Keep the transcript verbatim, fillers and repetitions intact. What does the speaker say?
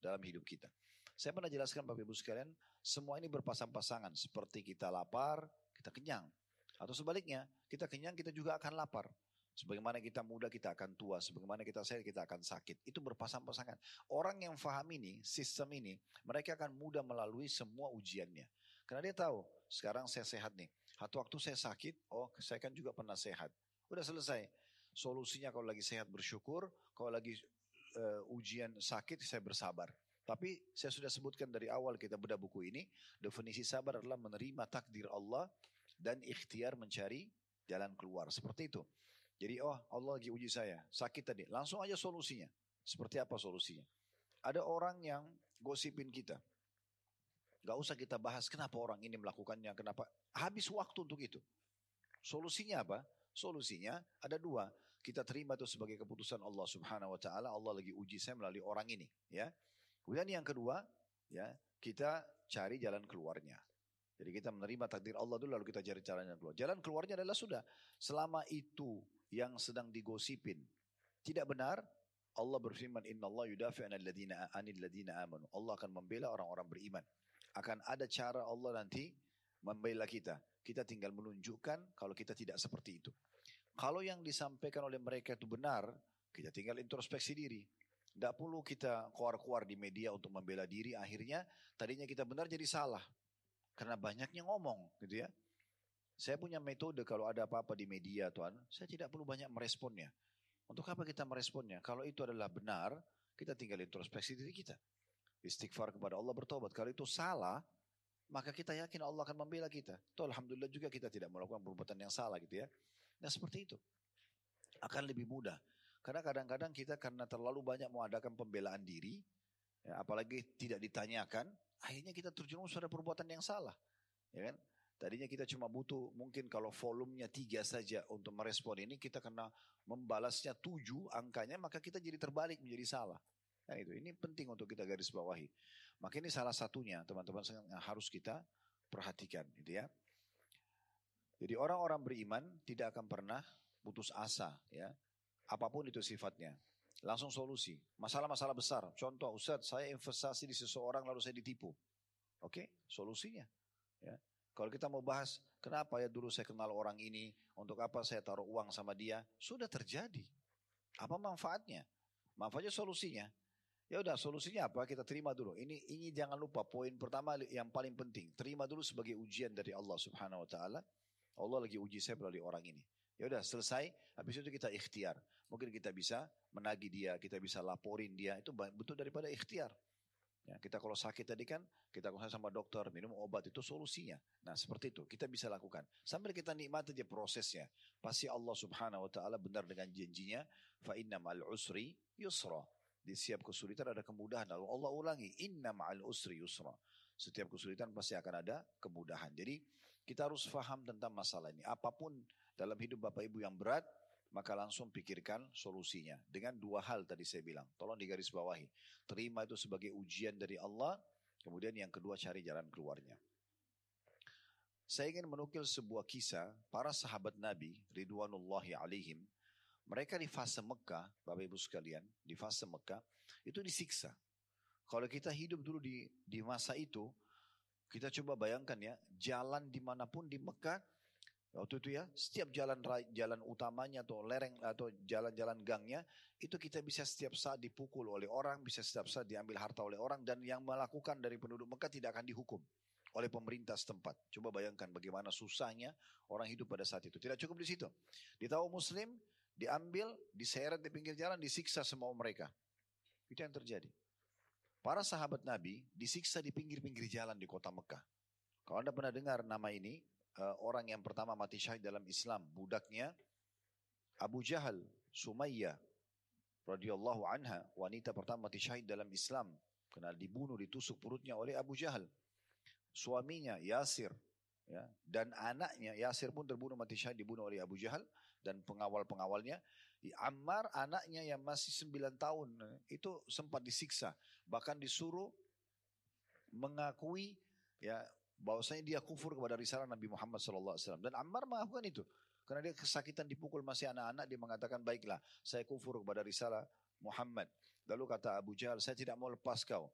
dalam hidup kita. Saya pernah jelaskan Bapak Ibu sekalian, semua ini berpasang-pasangan. Seperti kita lapar, kita kenyang. Atau sebaliknya, kita kenyang, kita juga akan lapar. Sebagaimana kita muda, kita akan tua. Sebagaimana kita sehat, kita akan sakit. Itu berpasang-pasangan. Orang yang faham ini, sistem ini, mereka akan mudah melalui semua ujiannya. Karena dia tahu, sekarang saya sehat nih. Satu waktu saya sakit, oh saya kan juga pernah sehat. Udah selesai. Solusinya kalau lagi sehat bersyukur, kalau lagi uh, ujian sakit saya bersabar. Tapi saya sudah sebutkan dari awal kita bedah buku ini, definisi sabar adalah menerima takdir Allah dan ikhtiar mencari jalan keluar. Seperti itu. Jadi oh Allah lagi uji saya, sakit tadi, langsung aja solusinya. Seperti apa solusinya? Ada orang yang gosipin kita. Gak usah kita bahas kenapa orang ini melakukannya, kenapa. Habis waktu untuk itu. Solusinya apa? Solusinya ada dua. Kita terima itu sebagai keputusan Allah subhanahu wa ta'ala. Allah lagi uji saya melalui orang ini. Ya. Kemudian yang kedua, ya kita cari jalan keluarnya. Jadi kita menerima takdir Allah dulu lalu kita cari jalan keluar. Jalan keluarnya adalah sudah. Selama itu yang sedang digosipin tidak benar, Allah berfirman innallaha yudafi'u 'anil ladzina 'anil ladzina amanu. Allah akan membela orang-orang beriman. Akan ada cara Allah nanti membela kita. Kita tinggal menunjukkan kalau kita tidak seperti itu. Kalau yang disampaikan oleh mereka itu benar, kita tinggal introspeksi diri. Tidak perlu kita keluar-keluar di media untuk membela diri. Akhirnya tadinya kita benar jadi salah. Karena banyaknya ngomong gitu ya. Saya punya metode kalau ada apa-apa di media Tuhan. Saya tidak perlu banyak meresponnya. Untuk apa kita meresponnya? Kalau itu adalah benar, kita tinggal introspeksi diri kita. Istighfar kepada Allah, bertobat. Kalau itu salah, maka kita yakin Allah akan membela kita. Tuh alhamdulillah juga kita tidak melakukan perbuatan yang salah gitu ya. Nah seperti itu. Akan lebih mudah. Karena kadang-kadang kita karena terlalu banyak mengadakan pembelaan diri, ya, apalagi tidak ditanyakan, akhirnya kita terjerumus pada perbuatan yang salah. Ya kan? Tadinya kita cuma butuh mungkin kalau volumenya tiga saja untuk merespon ini, kita kena membalasnya tujuh angkanya, maka kita jadi terbalik menjadi salah. Nah, itu. Ini penting untuk kita garis bawahi. Maka ini salah satunya teman-teman yang harus kita perhatikan. Gitu ya. Jadi orang-orang beriman tidak akan pernah putus asa. Ya. Apapun itu sifatnya. Langsung solusi. Masalah-masalah besar. Contoh, Ustaz, saya investasi di seseorang lalu saya ditipu. Oke, solusinya. Ya. Kalau kita mau bahas, kenapa ya dulu saya kenal orang ini, untuk apa saya taruh uang sama dia, sudah terjadi. Apa manfaatnya? Manfaatnya solusinya. Ya udah, solusinya apa? Kita terima dulu. Ini ini jangan lupa poin pertama yang paling penting. Terima dulu sebagai ujian dari Allah Subhanahu wa taala. Allah lagi uji saya melalui orang ini. Ya udah selesai, habis itu kita ikhtiar. Mungkin kita bisa menagih dia, kita bisa laporin dia, itu betul daripada ikhtiar. Ya, kita kalau sakit tadi kan, kita konsultasi sama dokter, minum obat, itu solusinya. Nah seperti itu, kita bisa lakukan. Sambil kita nikmati aja prosesnya. Pasti Allah subhanahu wa ta'ala benar dengan janjinya, fa inna ma'al usri yusra. Di setiap kesulitan ada kemudahan. Lalu Allah ulangi, inna ma'al usri yusra. Setiap kesulitan pasti akan ada kemudahan. Jadi kita harus faham tentang masalah ini. Apapun dalam hidup Bapak Ibu yang berat, maka langsung pikirkan solusinya. Dengan dua hal tadi saya bilang. Tolong digarisbawahi. Terima itu sebagai ujian dari Allah. Kemudian yang kedua cari jalan keluarnya. Saya ingin menukil sebuah kisah. Para sahabat Nabi, Ridwanullahi alaihim. Mereka di fase Mekah, Bapak Ibu sekalian. Di fase Mekah, itu disiksa. Kalau kita hidup dulu di, di masa itu, kita coba bayangkan ya, jalan dimanapun di Mekah, waktu itu ya, setiap jalan jalan utamanya atau lereng atau jalan-jalan gangnya, itu kita bisa setiap saat dipukul oleh orang, bisa setiap saat diambil harta oleh orang, dan yang melakukan dari penduduk Mekah tidak akan dihukum oleh pemerintah setempat. Coba bayangkan bagaimana susahnya orang hidup pada saat itu. Tidak cukup di situ. Di tahu Muslim, diambil, diseret di pinggir jalan, disiksa semua mereka. Itu yang terjadi. Para sahabat Nabi disiksa di pinggir-pinggir jalan di kota Mekah. Kalau Anda pernah dengar nama ini, uh, orang yang pertama mati syahid dalam Islam, budaknya Abu Jahal, Sumayyah, radhiyallahu anha, wanita pertama mati syahid dalam Islam, karena dibunuh, ditusuk perutnya oleh Abu Jahal. Suaminya Yasir, ya, dan anaknya Yasir pun terbunuh mati syahid, dibunuh oleh Abu Jahal dan pengawal-pengawalnya. Ammar anaknya yang masih sembilan tahun itu sempat disiksa, bahkan disuruh mengakui ya bahwasanya dia kufur kepada risalah Nabi Muhammad sallallahu alaihi wasallam, dan Ammar mengakukan itu karena dia kesakitan dipukul masih anak-anak. Dia mengatakan, baiklah saya kufur kepada risalah Muhammad. Lalu kata Abu Jahal, saya tidak mau lepas kau.